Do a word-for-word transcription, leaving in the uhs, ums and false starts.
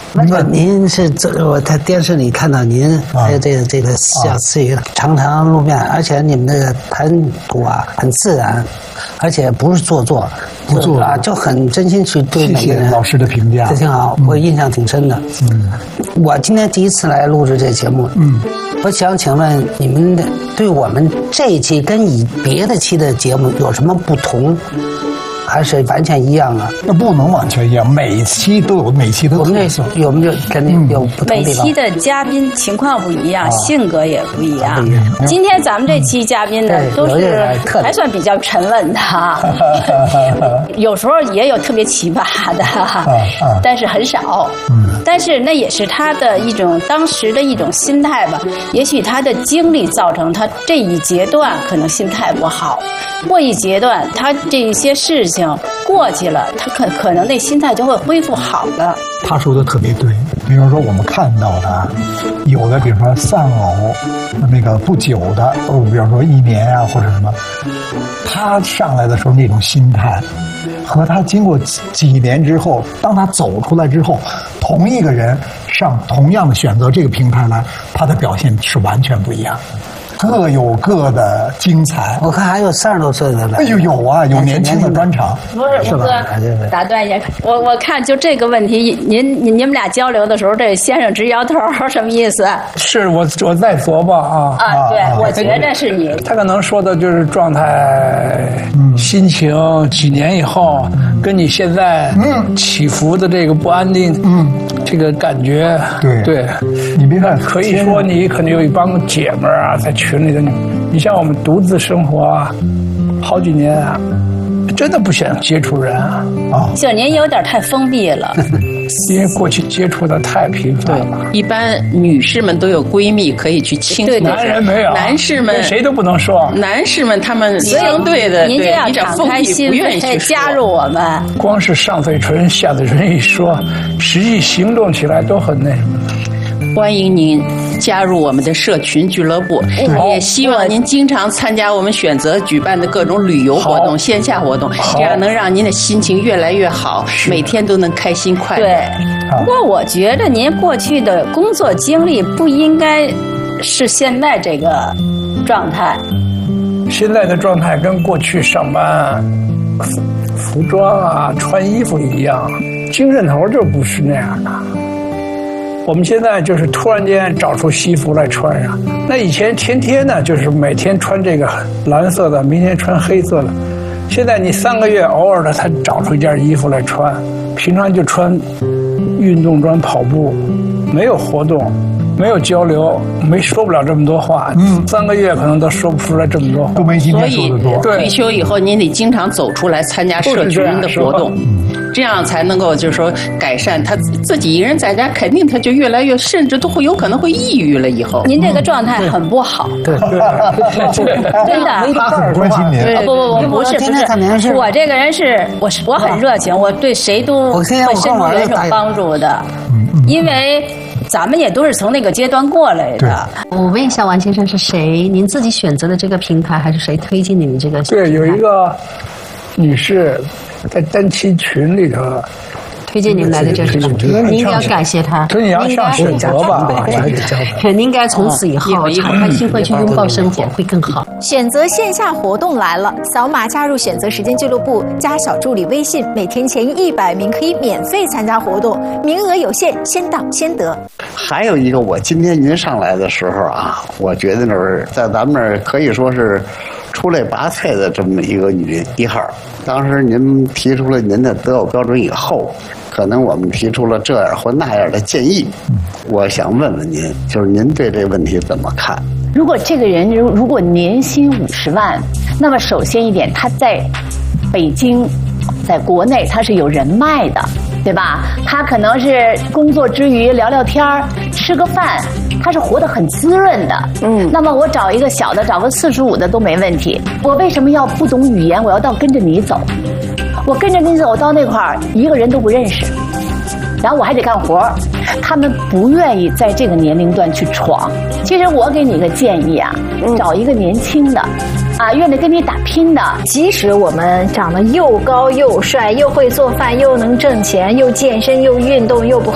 而且您是这我在电视里看到您还有这个这个小词语常常露面，而且你们这个谈吐啊很自然，而且不是做作， 不做啊，就很真心去对每个人。 谢谢老师的评价， 这挺好，我印象挺深的。嗯，我今天第一次来录制这节目，嗯，我想请问你们的对我们这一期跟以别的期的节目有什么不同？还是完全一样啊？ 那不能完全一样，每一期都有每期的特色， 有没有肯定有不同每期的嘉宾情况不一样，性格也不一样。今天咱们这期嘉宾呢，都是还算比较沉稳的，有时候也有特别奇葩的，但是很少。但是那也是他的一种当时的一种心态吧。也许他的经历造成他这一阶段可能心态不好，过一阶段他这些事情过去了，他可可能那心态就会恢复好了。 他说的特别对，比如说我们看到的，有的比如说丧偶，那个不久的，哦，比如说一年啊或者什么，他上来的时候那种心态，和他经过几几年之后，当他走出来之后，同一个人上同样的选择这个平台来，他的表现是完全不一样的。各有各的精彩。 我看还有三十多岁的了。 哎呦，有啊，有年轻的专场。 不是，吴哥，打断一下，我我看就这个问题，您您你们俩交流的时候，这先生直摇头，什么意思？ 是我我在琢磨啊。 啊，对，我觉得是你。 他可能说的就是状态、嗯、心情，几年以后、嗯、跟你现在起伏的这个不安定，嗯，这个感觉， 对对， 你别看， 可以说你可能有一帮姐们儿啊，在群里的你，你像我们独自生活啊，好几年啊，真的不想接触人啊。 啊，就您有点太封闭了， 因为过去接触的太频繁了。 一般女士们都有闺蜜可以去倾诉， 男人没有， 男士们谁都不能说。 男士们他们相对的， 您就要敞开心扉加入我们。 光是上嘴唇下嘴唇一说，实际行动起来都很那什么。 欢迎您加入我们的社群俱乐部，也希望您经常参加我们选择举办的各种旅游活动、线下活动，这样能让您的心情越来越好，每天都能开心快乐。 对，不过我觉得您过去的工作经历不应该是现在这个状态。 现在的状态跟过去上班、服装啊、穿衣服一样，精神头就不是那样的。我们现在就是突然间找出西服来穿上，那以前天天呢就是每天穿这个蓝色的，明天穿黑色的，现在你三个月偶尔的才找出一件衣服来穿，平常就穿运动装跑步，没有活动，没有交流，没说不了这么多话，嗯，三个月可能都说不出来这么多话， 都没今天说的多。 对，退休以后您得经常走出来参加社群的活动，这样才能够就是说改善他自己一个人在家，肯定他就越来越，甚至都会有可能会抑郁了以后。 您这个状态很不好， 对对真的。 他很关心您。 不不不，不是不是，我这个人是我是我很热情，我对谁都会伸出援手帮助的，因为咱们也都是从那个阶段过来的。 我问一下王先生，是谁？您自己选择的这个平台，还是谁推荐你们这个？ 对，有一个女士在单亲群里头推荐您来的这是什么？您要感谢他。 所以你要上选择吧， 您应该从此以后敞开心扉去拥抱生活，会更好。 选择线下活动来了，扫码加入选择时间俱乐部，加小助理微信，每天前一百名可以免费参加活动，名额有限，先到先得。 还有一个，我今天您上来的时候啊，我觉得那是在咱们这儿可以说是出类拔萃的这么一个女一号。当时您提出了您的择偶标准以后，可能我们提出了这样或那样的建议，我想问问您，就是您对这个问题怎么看？ 如果这个人如如果年薪五十万，那么首先一点，他在北京，在国内他是有人脉的，对吧？他可能是工作之余聊聊天儿，吃个饭，他是活得很滋润的。嗯，那么我找一个小的，找个四十五的都没问题。我为什么要不懂语言？我要到跟着你走，我跟着你走到那块儿，一个人都不认识。然后我还得干活，他们不愿意在这个年龄段去闯。其实我给你个建议啊，找一个年轻的，啊，愿意跟你打拼的。 即使我们长得又高又帅，又会做饭，又能挣钱，又健身又运动又不